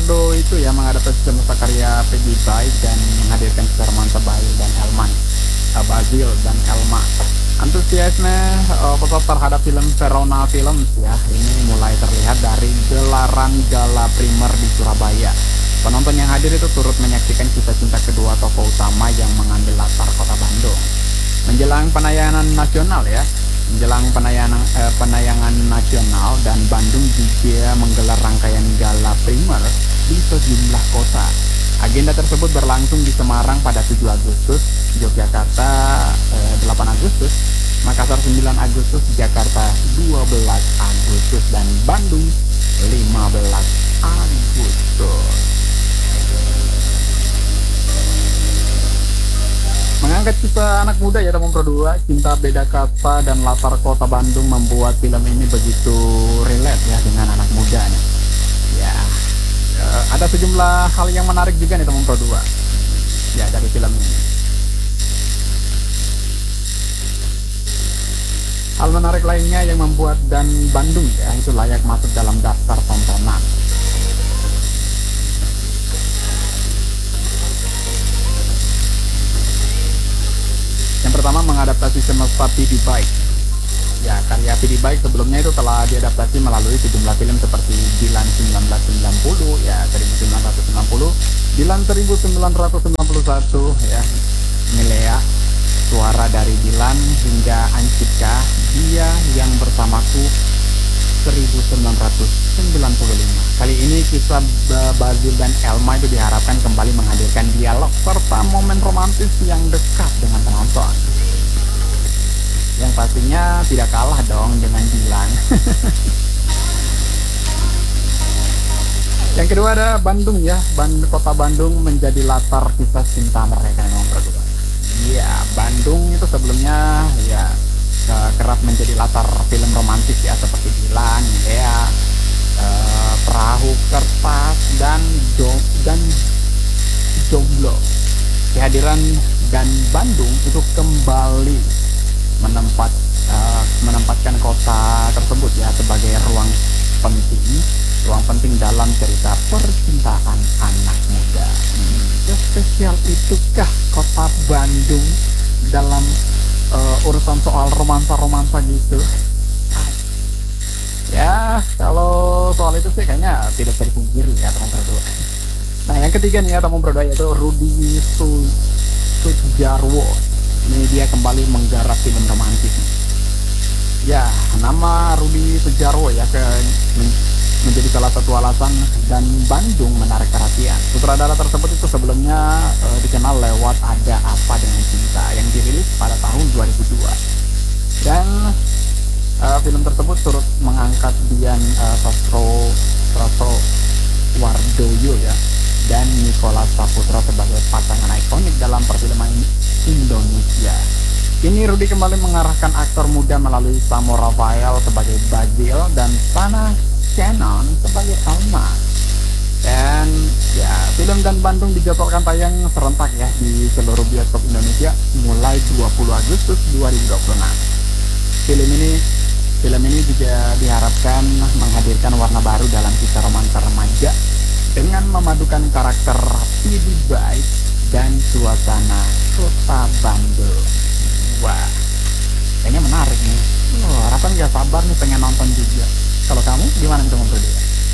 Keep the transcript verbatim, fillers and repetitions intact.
Leonardo itu ya mengadaptasi semesta karya Peggy Baik dan menghadirkan Samantha Bail dan Elman uh, Basil dan Elma. Antusiasme uh, peserta terhadap film Verona Films ya ini mulai terlihat dari gelaran gala primer di Surabaya. Penonton yang hadir itu turut menyaksikan kisah cinta kedua tokoh utama yang mengambil latar kota Bandung. Menjelang penayangan nasional ya, menjelang penayangan eh, penayangan nasional dan Bandung juga menggelar rangkaian gala primer di sejumlah kota. Agenda tersebut berlangsung di Semarang pada tujuh Agustus, Yogyakarta eh, delapan Agustus, Makassar sembilan Agustus, Jakarta dua belas Agustus dan Bandung lima belas Agustus. Mengangkat kisah anak muda ya teman Pro dua, cinta beda kata dan latar kota Bandung membuat film ini begitu relate ya dengan anak muda nih. Ya, eh, ada sejumlah hal yang menarik juga nih teman Pro dua. Ya dari film ini. Hal menarik lainnya yang membuat dan Bandung ya itu layak masuk dalam daftar tontonan. Yang pertama mengadaptasi semesta P D Baik. Ya, karya P D Baik sebelumnya itu telah diadaptasi melalui sejumlah film seperti Dilan seribu sembilan ratus sembilan puluh ya, seribu sembilan ratus sembilan puluh, Dilan seribu sembilan ratus sembilan puluh satu ya, Milea, Suara dari Dilan hingga Ancipka, Dia yang Bersamaku seribu sembilan ratus sembilan puluh lima. Kali ini kisah Basil dan Elma itu diharapkan kembali menghadirkan dialog serta momen romantis yang dekat dengan penonton. Yang pastinya tidak kalah dong dengan Dilan. Yang kedua ada Bandung ya, Band kota Bandung menjadi latar kisah cinta mereka yang berdua. Iya, Bandung itu sebelumnya ya kerap menjadi latar film romantis ya seperti Dilan, Milea, eh, Perahu Kertas dan jo dan Jomblo. Kehadiran dan Bandung itu kembali menempat uh, menempatkan kota tersebut ya sebagai ruang penting, ruang penting dalam cerita percintaan anak muda. Hmm, spesial itukah kota Bandung dalam uh, urusan soal romansa-romansa gitu? Ya, kalau soal itu sih kayaknya tidak bisa dipungkiri ya teman berdua. Nah, yang ketiga nih ya teman berdua yaitu Rudi Sudjarwo. Ini dia kembali menggarap film romantis. Ya, nama Rudi Sudjarwo ya ke, menjadi salah satu alasan dan Bandung menarik perhatian. Sutradara tersebut itu sebelumnya e, dikenal lewat Ada Apa Dengan Cinta yang dirilis pada tahun dua ribu dua. Dan Uh, film tersebut turut mengangkat Dian uh, Sastro Sastro Wardoyo ya dan Nicholas Saputra sebagai pasangan ikonik dalam perfilman Indonesia. Kini Rudi kembali mengarahkan aktor muda melalui Samo Rafael sebagai Basil dan Sana Shannon sebagai Alma. Dan ya, film dan Bandung dijadwalkan tayang serentak ya di seluruh bioskop Indonesia mulai dua puluh Agustus dua ribu dua puluh enam. Film ini Film ini juga diharapkan menghadirkan warna baru dalam kisah romansa remaja dengan memadukan karakter P D Baik dan suasana kota Bandung. Wah, kayaknya menarik nih. Oh, rasanya gak sabar nih pengen nonton juga. Kalau kamu gimana teman-teman?